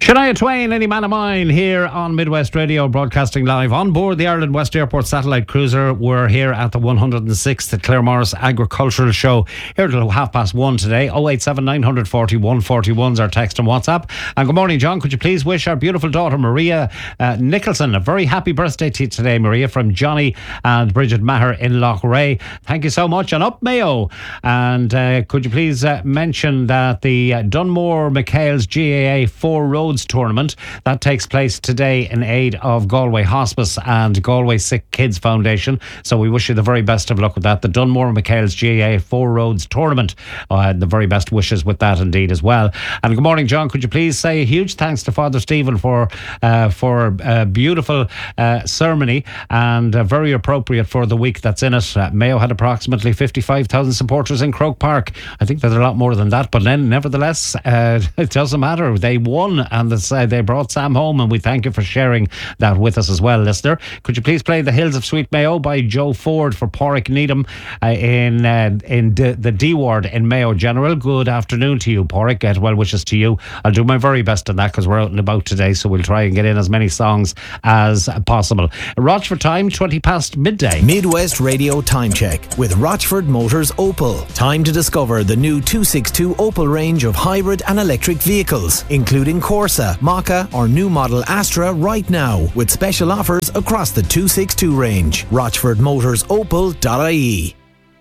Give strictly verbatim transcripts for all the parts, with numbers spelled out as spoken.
Shania Twain, Any Man of Mine, here on Midwest Radio, broadcasting live on board the Ireland West Airport satellite cruiser. We're here at the one hundred sixth Claremorris Agricultural Show, here till half past one today. oh eight seven nine four one four one is our text and WhatsApp. And good morning, John. Could you please wish our beautiful daughter Maria uh, Nicholson a very happy birthday to you today, Maria, from Johnny and Bridget Maher in Loughrea. Thank you so much, and up Mayo. And uh, could you please uh, mention that the uh, Dunmore McHale's G A A Four Roads tournament that takes place today in aid of Galway Hospice and Galway Sick Kids Foundation. So we wish you the very best of luck with that. The Dunmore McHale's G A A Four Roads tournament. Uh, the very best wishes with that indeed as well. And good morning, John. Could you please say a huge thanks to Father Stephen for uh, for a beautiful uh, ceremony and uh, very appropriate for the week that's in it. Uh, Mayo had approximately fifty-five thousand supporters in Croke Park. I think there's a lot more than that, but then nevertheless, uh, it doesn't matter. They won, and the, uh, they brought Sam home, and we thank you for sharing that with us as well, listener. Could you please play The Hills of Sweet Mayo by Joe Ford for Porrick Needham uh, in uh, in D- the D ward in Mayo General? Good afternoon to you, Porrick. Get well wishes to you. I'll do my very best on that because we're out and about today, so we'll try and get in as many songs as possible. Rochford time, twenty past midday. Midwest Radio Time Check with Rochford Motors Opel. Time to discover the new two sixty-two Opel range of hybrid and electric vehicles, including Corsa, Maka or new model Astra right now, with special offers across the two sixty-two range. rochford motors opel dot I E.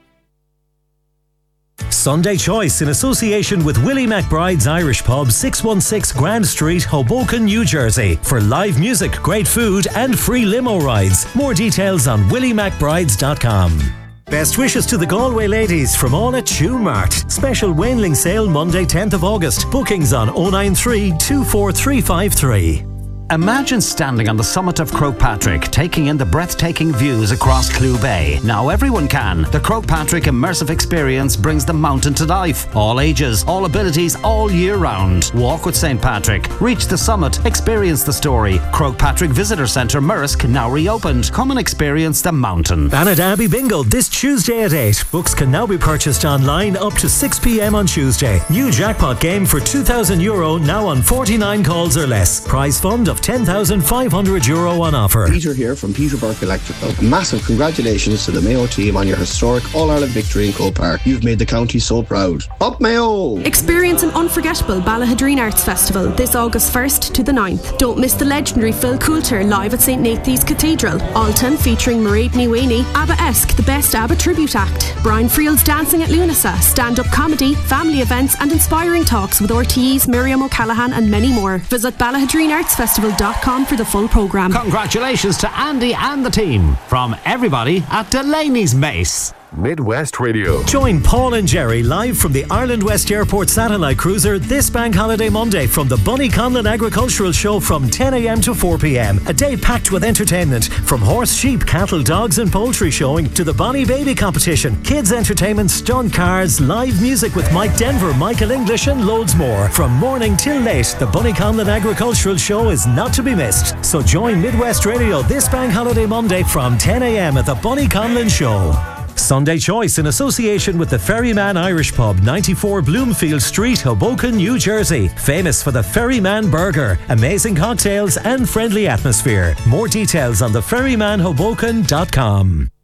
Sunday Choice in association with Willie McBride's Irish Pub, six one six Grand Street, Hoboken, New Jersey, for live music, great food and free limo rides. More details on willie mcbrides dot com. Best wishes to the Galway ladies from all at Tune Mart. Special Wainling sale Monday tenth of August. Bookings on oh nine three, two four three five three. Imagine standing on the summit of Croke Patrick, taking in the breathtaking views across Clew Bay. Now everyone can. The Croke Patrick immersive experience brings the mountain to life. All ages, all abilities, all year round. Walk with Saint Patrick. Reach the summit. Experience the story. Croke Patrick Visitor Centre, Murrisk, now reopened. Come and experience the mountain. Banadabi Bingo this Tuesday at eight. Books can now be purchased online up to six p.m. on Tuesday. New jackpot game for two thousand euro now on forty-nine calls or less. Prize fund of ten thousand five hundred euro on offer. Peter here from Peter Burke Electrical. Massive congratulations to the Mayo team on your historic All-Ireland victory in Croke Park. You've made the county so proud. Up Mayo! Experience an unforgettable Ballahadreen Arts Festival this August first to the ninth. Don't miss the legendary Phil Coulter live at St Nathan's Cathedral. Alton featuring Mairead Niwani, ABBA-esque, the best ABBA tribute act. Brian Friel's Dancing at Lunasa, stand-up comedy, family events and inspiring talks with R T Es, Miriam O'Callaghan and many more. Visit ballahadreen arts festival dot com for the full programme. Congratulations to Andy and the team from everybody at Delaney's Mace. Midwest Radio. Join Paul and Jerry live from the Ireland West Airport satellite cruiser this Bank Holiday Monday from the Bunny Conlon Agricultural Show from ten a.m. to four p.m. A day packed with entertainment from horse, sheep, cattle, dogs and poultry showing to the Bonnie Baby competition, kids entertainment, stunt cars, live music with Mike Denver, Michael English and loads more. From morning till late, the Bunny Conlon Agricultural Show is not to be missed. So join Midwest Radio this Bank Holiday Monday from ten a.m. at the Bunny Conlon Show. Sunday Choice in association with the Ferryman Irish Pub, ninety-four Bloomfield Street, Hoboken, New Jersey. Famous for the Ferryman Burger, amazing cocktails and friendly atmosphere. More details on the ferryman hoboken dot com.